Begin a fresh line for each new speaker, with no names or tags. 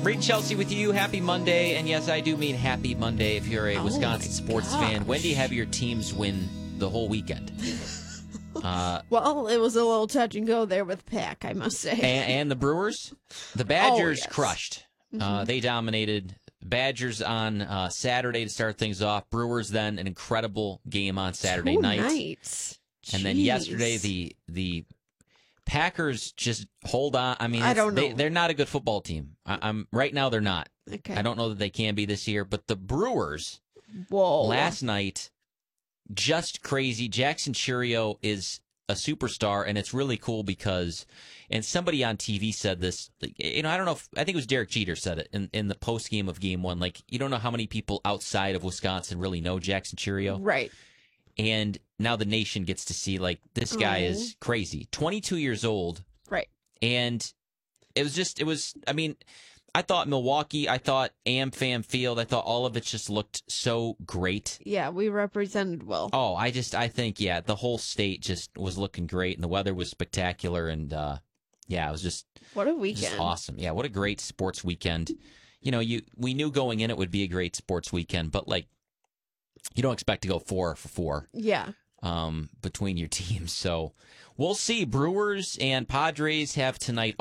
Reed Chelsea with you. Happy Monday. And yes, I do mean happy Monday if you're a Wisconsin sports fan. When do you have your teams win the whole weekend?
Well, it was a little touch and go there with Pack, I must say.
And the Brewers? The Badgers
yes.
crushed. They dominated. Badgers on Saturday to start things off. Brewers then an incredible game on Saturday night. And then yesterday the Packers just hold on. I mean,
I don't know.
They're not a good football team. I'm right now. They're not.
Okay.
I don't know that they can be this year. But the Brewers
Whoa.
last night, just crazy. Jackson Churio is a superstar, and it's really cool because, and somebody on TV said this. I don't know. I think it was Derek Jeter said it in the post game of Game 1. Like, you don't know how many people outside of Wisconsin really know Jackson Churio,
Right.
And now the nation gets to see, like, this guy is crazy. 22 years old.
Right.
And I mean, I thought Milwaukee, I thought AmFam Field, I thought all of it just looked so great.
Yeah, we represented well.
Oh, I think, the whole state just was looking great, and the weather was spectacular, and, it was just...
What a weekend.
Just awesome. Yeah, what a great sports weekend. We knew going in it would be a great sports weekend, but, like, you don't expect to go 4 for 4.
Yeah.
Between your teams. So we'll see. Brewers and Padres have tonight